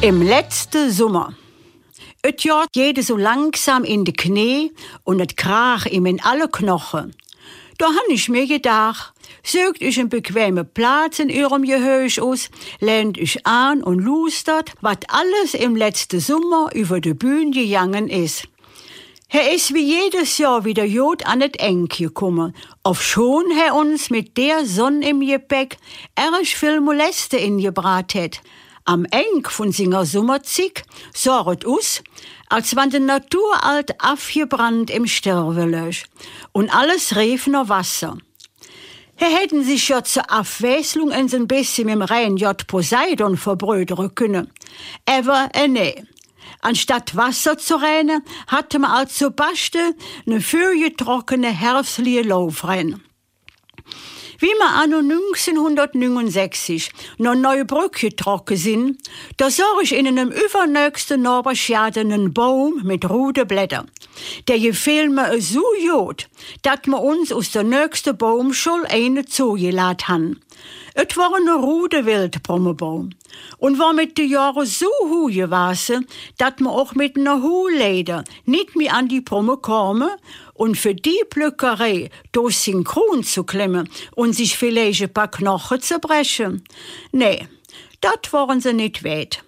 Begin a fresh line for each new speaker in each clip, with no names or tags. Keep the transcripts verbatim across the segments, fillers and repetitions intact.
Im letzten Sommer. Et Jahr jede so langsam in de Knie und et krach ihm in alle Knochen. Da han ich mir gedacht, sögt ich einen bequemen Platz in ihrem Gehösch aus, lehnt ich an und lustert, wat alles im letzten Sommer über de Bühne gegangen is. Er is wie jedes Jahr wieder jod an et Eng gekommen, auf schon er uns mit der Sonne im Gepäck erg viel Moleste ingebracht het. Am Eng von singer Sommerzig sah et aus, als wann de Natur alt afgebrannt im Stervelösch und alles rief noch Wasser. Er hätten sich ja zur Abwechslung ein so bisschen mit dem Rhein J. Poseidon verbrödern können. Aber äh, nee. Anstatt Wasser zu rennen, hatte man als zur Baste ne fürgetrockene herbstliche Laufrennen. Wie wir anno neunzehnhundertneunundsechzig noch neue Brücke trocken sind, da sah ich in einem übernächsten Nachbarschaft einen Baum mit roten Blättern. Der gefiel mir so gut, dass wir uns aus der nächsten Baumschule eine zugeladen haben. Et war ein roter Wildbrommebaum und war mit den Jahren so hoch gewachsen, dass man auch mit einer Hohleder nicht mehr an die Brumme kamen und für die Blöckerei durch synchron zu klemmen und sich vielleicht ein paar Knochen zu brechen. Nee, das waren sie nicht wert.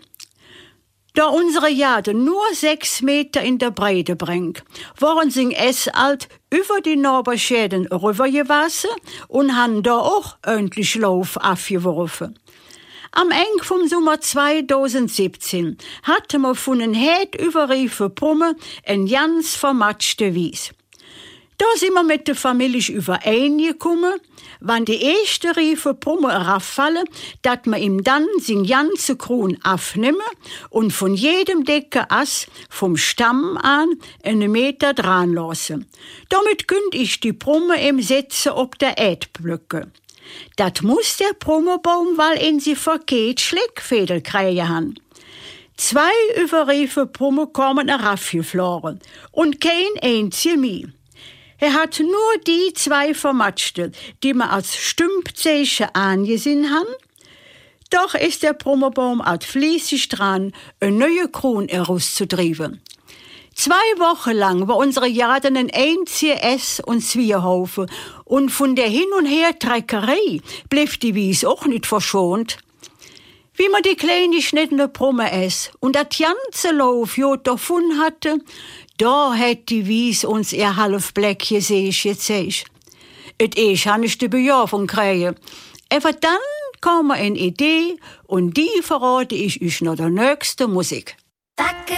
Da unsere Jade nur sechs Meter in der Breite bringt, waren sie es alt über die Nachbarschäden rübergewachsen und haben da auch endlich Lauf abgeworfen. Am Ende vom Sommer zweitausendsiebzehn hatte man von den Heid überriefen Brumme ein ganz vermatschte Wies. Da sind wir mit der Familie übereingekommen, wann die erste Riefe Brumme raffallen, dass man ihm dann sein ganze Kron abnehmen und von jedem dicken Ast vom Stamm an einen Meter dran lassen. Damit könnt ich die Brumme im Setzen ob der Erdblöcke. Das muss der Brummebaum, weil in sie verkehrt Schleckfädel kriegen haben. Zwei überriefe Brumme kommen raffgeflogen und kein einzige mehr. Er hat nur die zwei vermatschte, die man als Stümpzeichen angesehen haben. Doch ist der Brummebaum als fließig dran, eine neue Krone herauszutreiben. Zwei Wochen lang war unsere Jade ein einziger Ess- und Zwieherhaufen und von der Hin- und Her-Treckerei blieb die Wies auch nicht verschont. Wie man die kleine schnittene Brumme ess und das ganze Lauf jod davon hatte, da hätt die Wies uns ihr halb Bläckchen seh gezeigt. Et ich han ich die Bejahung kriegen. Aber dann kam mir eine Idee und die verrate ich euch noch der nächste Musik.